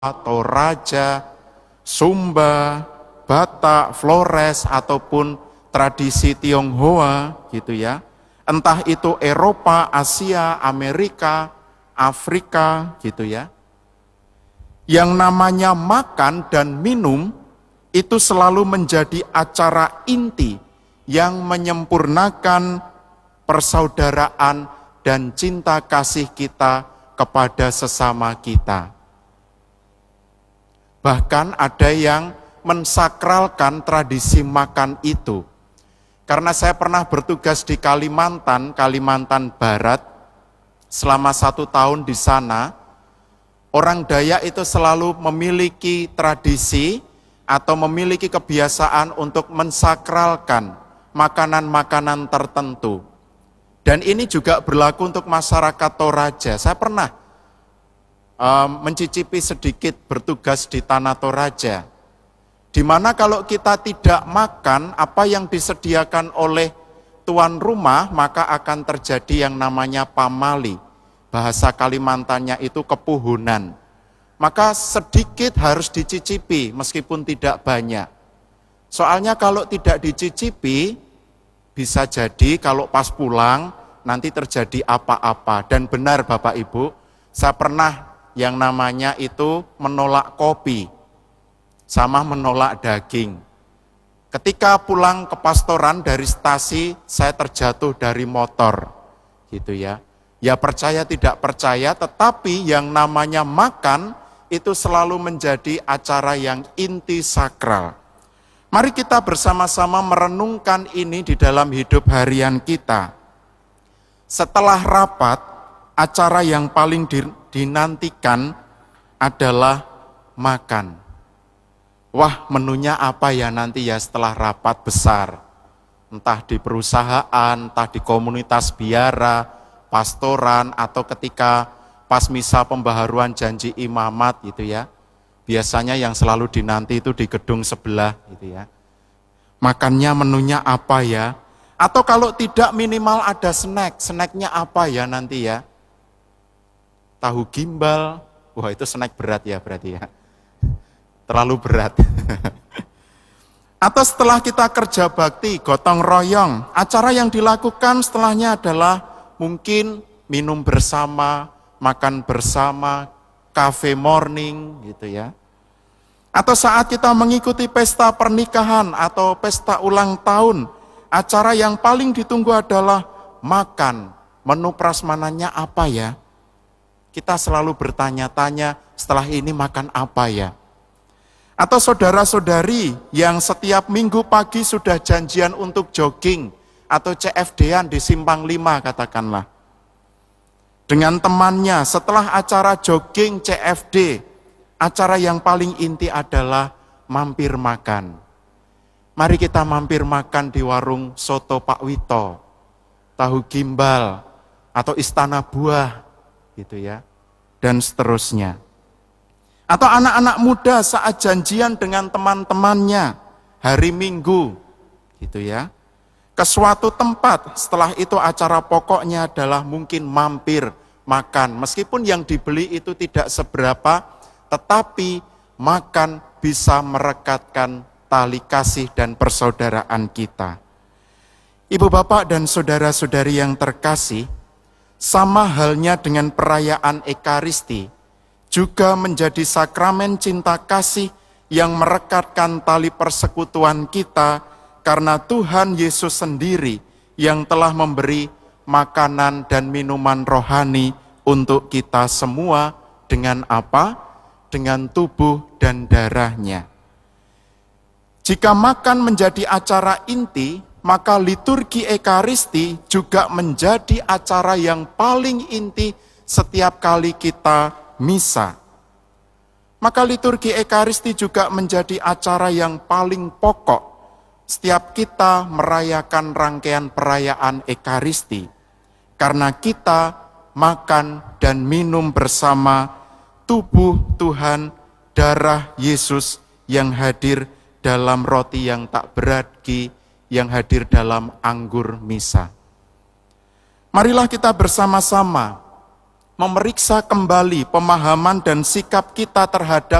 Toraja, Sumba, Batak, Flores, ataupun tradisi Tionghoa gitu ya. Entah itu Eropa, Asia, Amerika, Afrika gitu ya. Yang namanya makan dan minum itu selalu menjadi acara inti yang menyempurnakan persaudaraan dan cinta kasih kita kepada sesama kita. Bahkan ada yang mensakralkan tradisi makan itu. Karena saya pernah bertugas di Kalimantan Barat, selama 1 tahun di sana, orang Dayak itu selalu memiliki tradisi atau memiliki kebiasaan untuk mensakralkan makanan-makanan tertentu. Dan ini juga berlaku untuk masyarakat Toraja. Saya pernah mencicipi sedikit bertugas di Tanah Toraja, di mana kalau kita tidak makan apa yang disediakan oleh tuan rumah, maka akan terjadi yang namanya pamali. Bahasa Kalimantannya itu kepuhunan. Maka sedikit harus dicicipi meskipun tidak banyak. Soalnya kalau tidak dicicipi, bisa jadi kalau pas pulang nanti terjadi apa-apa. Dan benar Bapak Ibu, saya pernah yang namanya itu menolak kopi, sama menolak daging. Ketika pulang ke pastoran dari stasi, saya terjatuh dari motor, gitu ya. Ya percaya tidak percaya, tetapi yang namanya makan itu selalu menjadi acara yang inti sakral. Mari kita bersama-sama merenungkan ini di dalam hidup harian kita. Setelah rapat, acara yang paling dinantikan adalah makan. Wah, menunya apa ya nanti ya setelah rapat besar? Entah di perusahaan, entah di komunitas biara, pastoran, atau ketika pas misa pembaharuan janji imamat gitu ya. Biasanya yang selalu dinanti itu di gedung sebelah gitu ya. Makannya menunya apa ya? Atau kalau tidak minimal ada snack. Snacknya apa ya nanti ya? Tahu gimbal. Wah itu snack berat ya berarti ya. Terlalu berat. Atau setelah kita kerja bakti, gotong royong. Acara yang dilakukan setelahnya adalah mungkin minum bersama, makan bersama, cafe morning gitu ya. Atau saat kita mengikuti pesta pernikahan atau pesta ulang tahun, acara yang paling ditunggu adalah makan. Menu prasmanannya apa ya? Kita selalu bertanya-tanya setelah ini makan apa ya? Atau saudara-saudari yang setiap minggu pagi sudah janjian untuk jogging atau CFD-an di Simpang 5 katakanlah. Dengan temannya setelah acara jogging CFD, acara yang paling inti adalah mampir makan. Mari kita mampir makan di warung soto Pak Wito, tahu gimbal, atau istana buah, gitu ya, dan seterusnya. Atau anak-anak muda saat janjian dengan teman-temannya hari Minggu, gitu ya, ke suatu tempat. Setelah itu acara pokoknya adalah mungkin mampir makan, meskipun yang dibeli itu tidak seberapa, tetapi makan bisa merekatkan tali kasih dan persaudaraan kita. Ibu bapak dan saudara-saudari yang terkasih, sama halnya dengan perayaan Ekaristi, juga menjadi sakramen cinta kasih yang merekatkan tali persekutuan kita, karena Tuhan Yesus sendiri yang telah memberi makanan dan minuman rohani untuk kita semua dengan apa? Dengan tubuh dan darahnya. Jika makan menjadi acara inti, maka liturgi Ekaristi juga menjadi acara yang paling inti setiap kali kita misa. Maka liturgi Ekaristi juga menjadi acara yang paling pokok setiap kita merayakan rangkaian perayaan Ekaristi. Karena kita makan dan minum bersama tubuh Tuhan, darah Yesus yang hadir dalam roti yang tak beragi, yang hadir dalam anggur misa. Marilah kita bersama-sama memeriksa kembali pemahaman dan sikap kita terhadap